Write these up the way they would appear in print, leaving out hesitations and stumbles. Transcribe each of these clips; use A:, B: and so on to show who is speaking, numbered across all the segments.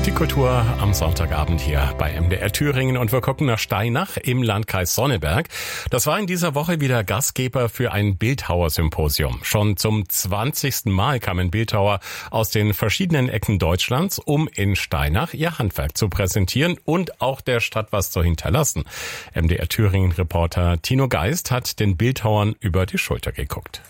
A: Die Kultur am Sonntagabend hier bei MDR Thüringen und wir gucken nach Steinach im Landkreis Sonneberg. Das war in dieser Woche wieder Gastgeber für ein Bildhauersymposium. Schon zum 20. Mal kamen Bildhauer aus den verschiedenen Ecken Deutschlands, um in Steinach ihr Handwerk zu präsentieren und auch der Stadt was zu hinterlassen. MDR Thüringen-Reporter Tino Geist hat den Bildhauern über die Schulter geguckt.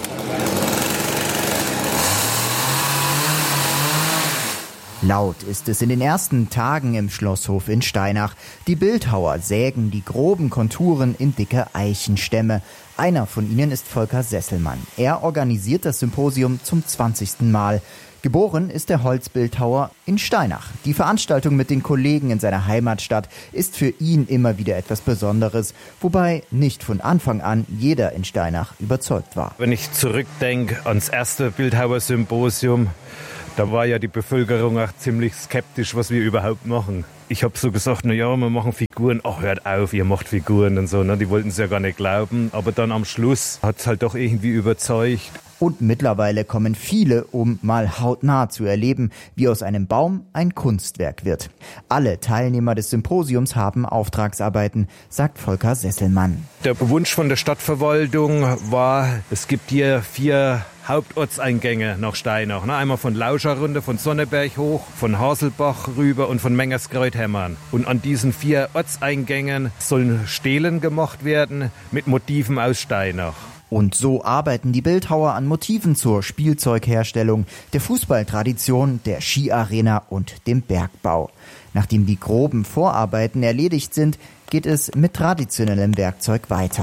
B: Laut ist es in den ersten Tagen im Schlosshof in Steinach. Die Bildhauer sägen die groben Konturen in dicke Eichenstämme. Einer von ihnen ist Volker Sesselmann. Er organisiert das Symposium zum 20. Mal. Geboren ist der Holzbildhauer in Steinach. Die Veranstaltung mit den Kollegen in seiner Heimatstadt ist für ihn immer wieder etwas Besonderes, wobei nicht von Anfang an jeder in Steinach überzeugt war.
C: Wenn ich zurückdenke ans erste Bildhauersymposium, da war ja die Bevölkerung auch ziemlich skeptisch, was wir überhaupt machen. Ich habe so gesagt, na ja, wir machen Figuren. Ach, hört auf, ihr macht Figuren und so. Ne? Die wollten es ja gar nicht glauben. Aber dann am Schluss hat es halt doch irgendwie überzeugt.
B: Und mittlerweile kommen viele, um mal hautnah zu erleben, wie aus einem Baum ein Kunstwerk wird. Alle Teilnehmer des Symposiums haben Auftragsarbeiten, sagt Volker Sesselmann.
C: Der Wunsch von der Stadtverwaltung war, es gibt hier 4 Hauptortseingänge nach Steinach. Einmal von Lauscherrunde, von Sonneberg hoch, von Haselbach rüber und von Mengerskreuthämmern. Und an diesen 4 Ortseingängen sollen Stelen gemacht werden mit Motiven aus Steinach.
B: Und so arbeiten die Bildhauer an Motiven zur Spielzeugherstellung, der Fußballtradition, der Skiarena und dem Bergbau. Nachdem die groben Vorarbeiten erledigt sind, geht es mit traditionellem Werkzeug weiter.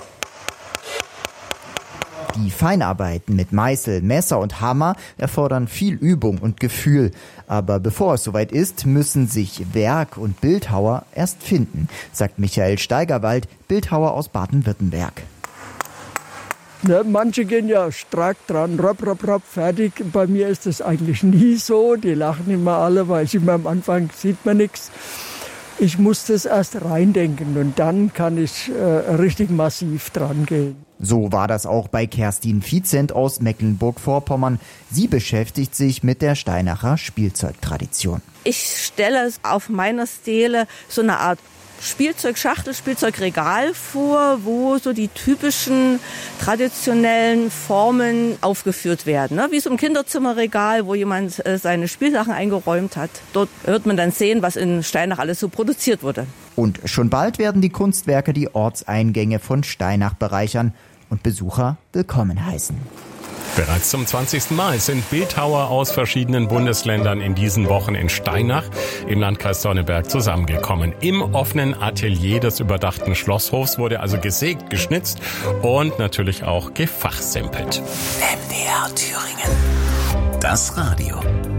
B: Die Feinarbeiten mit Meißel, Messer und Hammer erfordern viel Übung und Gefühl. Aber bevor es soweit ist, müssen sich Werk und Bildhauer erst finden, sagt Michael Steigerwald, Bildhauer aus Baden-Württemberg.
D: Ne, manche gehen ja stark dran, ropp, fertig. Bei mir ist das eigentlich nie so. Die lachen immer alle, weil immer am Anfang sieht man nichts. Ich muss das erst reindenken und dann kann ich richtig massiv dran gehen.
B: So war das auch bei Kerstin Viehzent aus Mecklenburg-Vorpommern. Sie beschäftigt sich mit der Steinacher Spielzeugtradition.
E: Ich stelle auf meiner Stele so eine Art Spielzeugschachtel, Spielzeugregal vor, wo so die typischen traditionellen Formen aufgeführt werden. Wie so ein Kinderzimmerregal, wo jemand seine Spielsachen eingeräumt hat. Dort wird man dann sehen, was in Steinach alles so produziert wurde.
B: Und schon bald werden die Kunstwerke die Ortseingänge von Steinach bereichern und Besucher willkommen heißen.
A: Bereits zum 20. Mal sind Bildhauer aus verschiedenen Bundesländern in diesen Wochen in Steinach im Landkreis Sonneberg zusammengekommen. Im offenen Atelier des überdachten Schlosshofs wurde also gesägt, geschnitzt und natürlich auch gefachsimpelt.
F: MDR Thüringen. Das Radio.